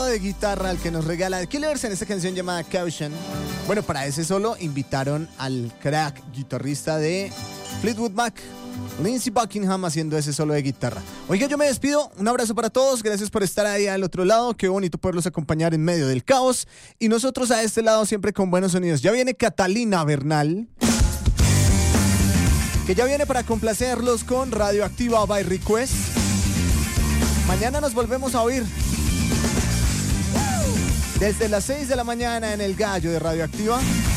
de guitarra al que nos regala The Killers en esta canción llamada Caution. Bueno, para ese solo invitaron al crack guitarrista de Fleetwood Mac, Lindsey Buckingham, haciendo ese solo de guitarra. Oiga, yo me despido, un abrazo para todos, gracias por estar ahí al otro lado, qué bonito poderlos acompañar en medio del caos, y nosotros a este lado siempre con buenos sonidos. Ya viene Catalina Bernal, que ya viene para complacerlos con Radioactiva by Request. Mañana nos volvemos a oír desde las 6 de la mañana en el Gallo de Radioactiva.